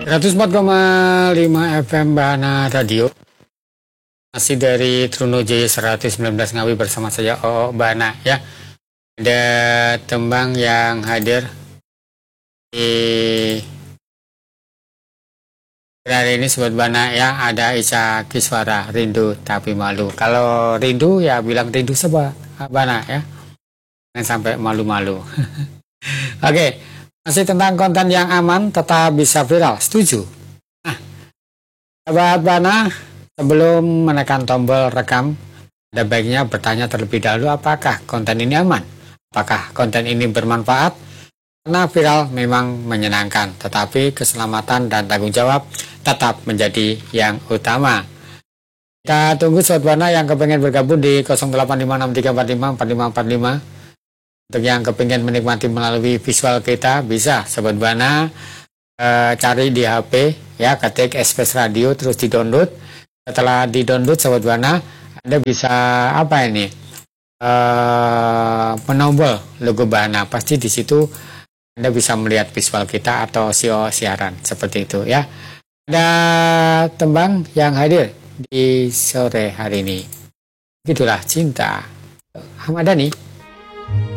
104,5 FM Bana Radio. Masih dari Trunojoyo 119 Ngawi bersama saya Bana ya. Ada tembang yang hadir di hari ini Sobat Bana ya. Ada Ica Kiswara, Rindu Tapi Malu. Kalau rindu ya bilang rindu Sobat Bana ya. Jangan sampai malu-malu. Oke, masih tentang konten yang aman tetap bisa viral. Setuju? Nah, Sobat Bana, sebelum menekan tombol rekam, ada baiknya bertanya terlebih dahulu apakah konten ini aman? Apakah konten ini bermanfaat? Karena viral memang menyenangkan, tetapi keselamatan dan tanggung jawab tetap menjadi yang utama. Kita tunggu Sobat Bana yang kepengen bergabung di 085634545545. Untuk yang kepengen menikmati melalui visual kita, bisa Sobat Bana cari di HP ya, ketik Express Radio terus di-download. Setelah di-download Sobat Bana, Anda bisa apa ini? Menombol logo Bana. Pasti di situ Anda bisa melihat visual kita atau siaran seperti itu ya. Ada tembang yang hadir di sore hari ini. Itulah Cinta, Ahmad Dhani.